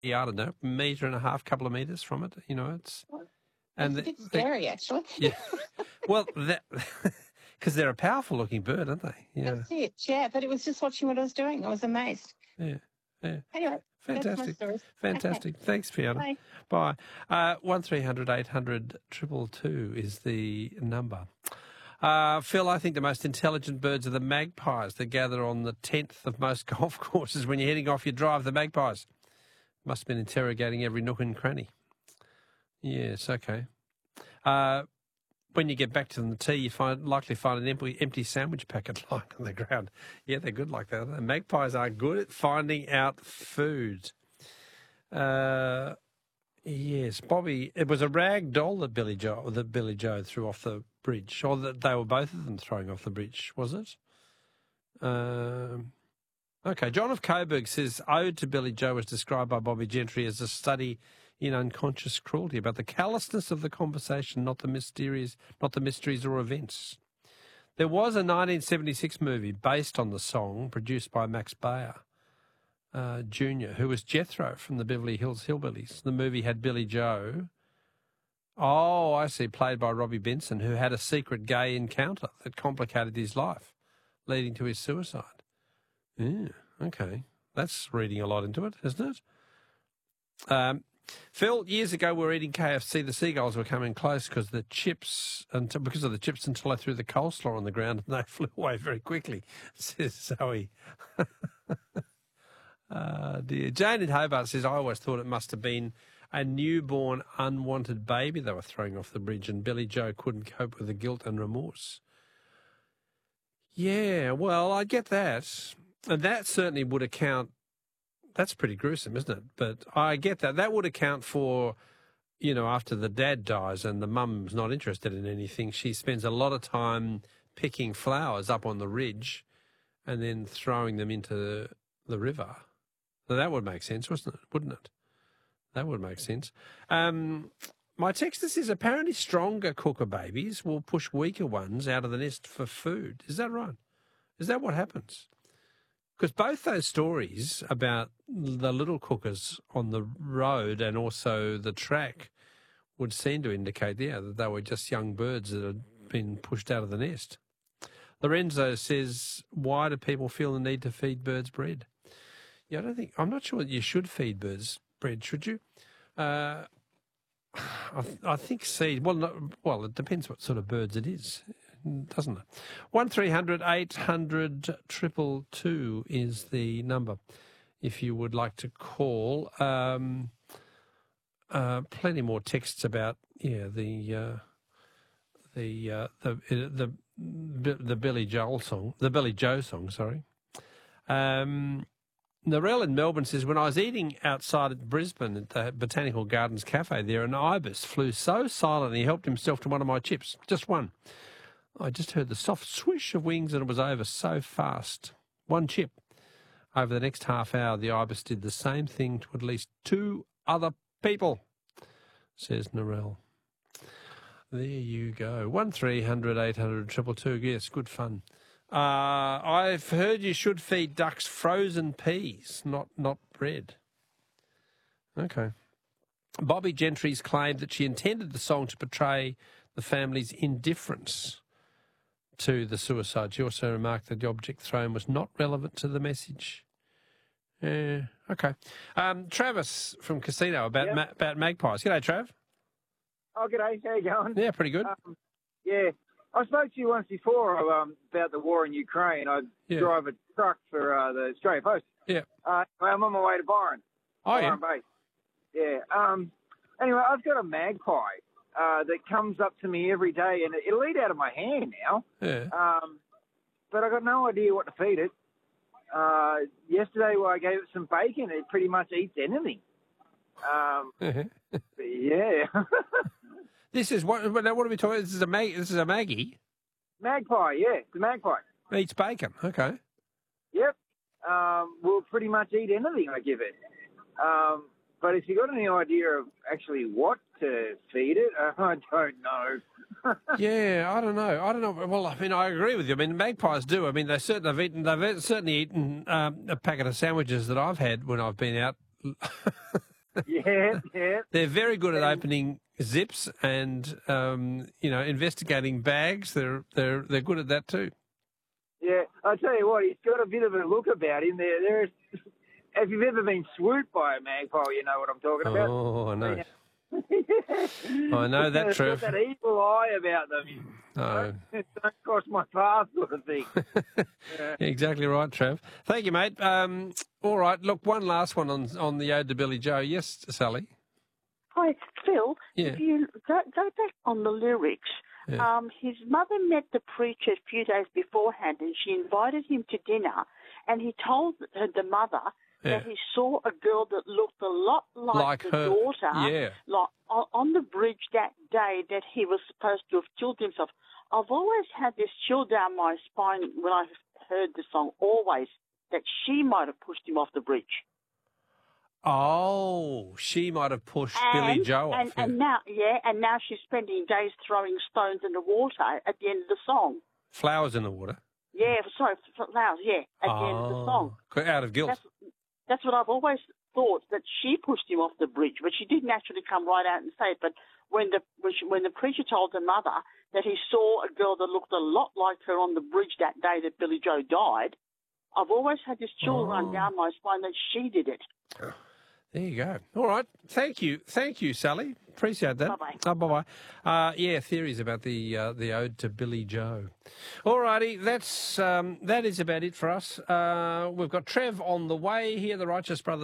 I don't know, metre and a half, couple of metres from it. You know, it's... And it's a bit scary, actually. Yeah. Well, because they're a powerful-looking bird, aren't they? Yeah. That's it, yeah. But it was just watching what I was doing. I was amazed. Yeah. Anyway, Fantastic. that's my stories. Fantastic. Okay. Thanks, Fiona. Bye. 1300 800 222 is the number. Phil, I think the most intelligent birds are the magpies that gather on the 10th of most golf courses when you're heading off your drive, the magpies. Must have been interrogating every nook and cranny. Yes, okay. When you get back to the tee, you likely find an empty sandwich packet lying on the ground. Yeah, they're good like that. The magpies are good at finding out food. Yes, Bobby, it was a rag doll that Billy Joe threw off the bridge, or that they were both of them throwing off the bridge, was it? Okay, John of Coburg says, Ode to Billy Joe was described by Bobby Gentry as a study in unconscious cruelty, about the callousness of the conversation, not the mysteries or events. There was a 1976 movie based on the song, produced by Max Baer Jr., who was Jethro from the Beverly Hills Hillbillies. The movie had Billy Joe, played by Robbie Benson, who had a secret gay encounter that complicated his life, leading to his suicide. Yeah, okay. That's reading a lot into it, isn't it? Phil, years ago we were eating KFC. The seagulls were coming close because of the chips until I threw the coleslaw on the ground and they flew away very quickly, says Zoe. Dear. Jane in Hobart says, I always thought it must have been a newborn unwanted baby they were throwing off the bridge, and Billy Joe couldn't cope with the guilt and remorse. Yeah, well, I get that. And that certainly would account. That's pretty gruesome, isn't it? But I get that. That would account for, after the dad dies and the mum's not interested in anything, she spends a lot of time picking flowers up on the ridge and then throwing them into the river. So that would make sense, wouldn't it? That would make sense. My texter says apparently stronger cooker babies will push weaker ones out of the nest for food. Is that right? Is that what happens? Because both those stories about the little cookers on the road and also the track would seem to indicate, that they were just young birds that had been pushed out of the nest. Lorenzo says, why do people feel the need to feed birds bread? Yeah, I'm not sure that you should feed birds bread, should you? I think seed, it depends what sort of birds it is, doesn't it? 1300 800 222 is the number if you would like to call. Plenty more texts about the Billy Joe song. Sorry. Narelle in Melbourne says, when I was eating outside at Brisbane at the Botanical Gardens Cafe there, an ibis flew so silently he helped himself to one of my chips, just one. I just heard the soft swish of wings and it was over so fast. One chip. Over the next half hour, the ibis did the same thing to at least 2 other people, says Narelle. There you go. 1300 800 222. Yes, good fun. I've heard you should feed ducks frozen peas, not bread. Okay. Bobby Gentry's claimed that she intended the song to portray the family's indifference to the suicide. She also remarked that the object thrown was not relevant to the message. Okay. Travis from Casino about magpies. G'day, Trav. Oh, g'day. How you going? Yeah, pretty good. I spoke to you once before about the war in Ukraine. I drive a truck for the Australia Post. Yeah. I'm on my way to Byron. Byron Base. Yeah. Anyway, I've got a magpie that comes up to me every day, and it'll eat out of my hand now. Yeah. But I got no idea what to feed it. Yesterday, I gave it some bacon. It pretty much eats anything. Yeah. This is what are we talking? This is a Maggie. Magpie, yeah, it's a magpie. Eats bacon. Okay. Yep. Will pretty much eat anything I give it. But if you got any idea of actually what to feed it, I don't know. Yeah, I don't know. Well, I mean, I agree with you. I mean, magpies do. I mean, they've certainly eaten a packet of sandwiches that I've had when I've been out Yeah. They're very good at opening zips and investigating bags. They're good at that too. Yeah, I tell you what, he's got a bit of a look about him. If you've ever been swooped by a magpie, you know what I'm talking about. Oh, I know. I know that, They've Trev. got that evil eye about them. Oh. Don't cross my path, sort of thing. Exactly right, Trev. Thank you, mate. All right, look, one last one on the Ode to Billy Joe. Yes, Sally? Hi, Phil. Yeah. If you go back on the lyrics, his mother met the preacher a few days beforehand, and she invited him to dinner, and he told the mother that he saw a girl that looked a lot like the her daughter on the bridge that day that he was supposed to have killed himself. I've always had this chill down my spine when I heard the song, always, that she might have pushed him off the bridge. Oh, she might have pushed Billy Joe off. And now she's spending days throwing stones in the water at the end of the song. Flowers in the water? Yeah, sorry, flowers, at the end of the song. Out of guilt. That's what I've always thought, that she pushed him off the bridge, but she didn't actually come right out and say it. But when the preacher told her mother that he saw a girl that looked a lot like her on the bridge that day that Billy Joe died, I've always had this chill run down my spine that she did it. There you go. All right. Thank you, Sally. Appreciate that. Bye-bye. Oh, bye-bye. Theories about the Ode to Billy Joe. All righty, that is about it for us. We've got Trev on the way here, the Righteous Brothers.